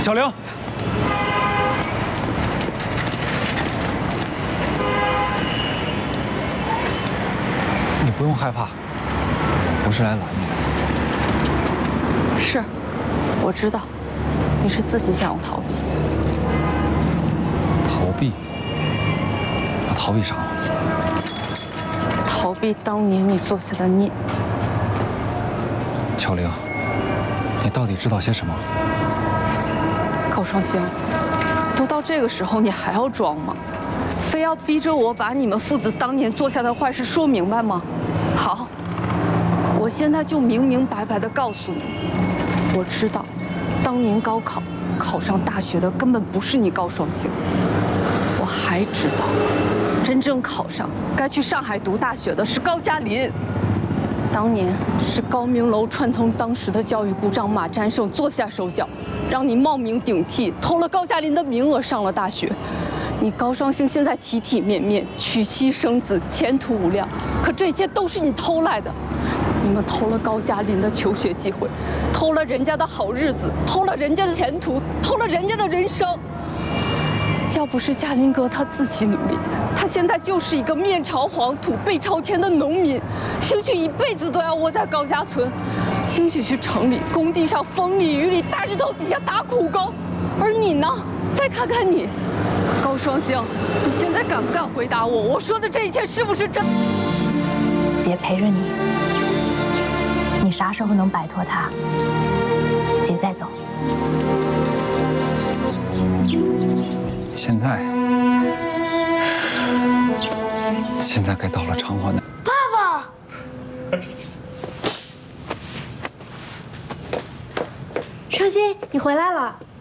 小玲，你不用害怕，我是来拦你的。 是，我知道，你是自己想要逃避。 逃避？我逃避啥了？ 逃避当年你做下的孽。 巧玲，你到底知道些什么？ 高双星，都到这个时候，你还要装吗？非要逼着我把你们父子当年做下的坏事说明白吗？好，我现在就明明白白地告诉你，我知道，当年高考考上大学的根本不是你高双星。我还知道，真正考上该去上海读大学的是高加林。当年是高明楼串通当时的教育部长马占胜做下手脚，让你冒名顶替，偷了高加林的名额上了大学。你高双星现在体体面面，娶妻生子，前途无量。可这些都是你偷来的，你们偷了高加林的求学机会，偷了人家的好日子，偷了人家的前途，偷了人家的人生。要不是嘉林哥他自己努力，他现在就是一个面朝黄土背朝天的农民，兴许一辈子都要窝在高家村，兴许去城里工地上风里雨里大日头底下打苦工。而你呢？再看看你，高双星，你现在敢不敢回答我？我说的这一切是不是真？ 姐陪着你，你啥时候能摆脱他，姐再走。 现在该到了偿还的。 爸爸， 双星，你回来了。